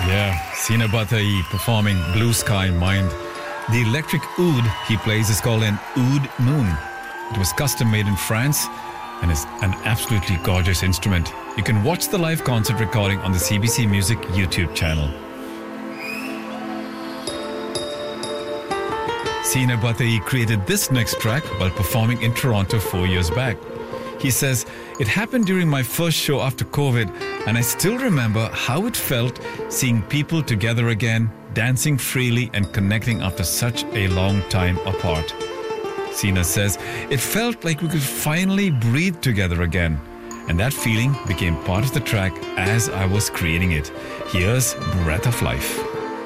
Yeah, Sina Batai performing Blue Sky Mind. The electric oud he plays is called an oud moon. It was custom made in France and is an absolutely gorgeous instrument. You can watch the live concert recording on the CBC Music YouTube channel. Sina Batai created this next track while performing in Toronto 4 years back. He says, "It happened during my first show after COVID, and I still remember how it felt seeing people together again, dancing freely and connecting after such a long time apart." Sina says, "It felt like we could finally breathe together again. And that feeling became part of the track as I was creating it. Here's Breath of Life."